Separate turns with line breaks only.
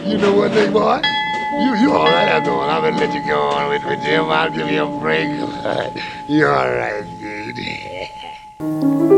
You know what, big boy? You all right after all. I'm gonna let you go on with Jim. I'll give you a break. You all right, dude?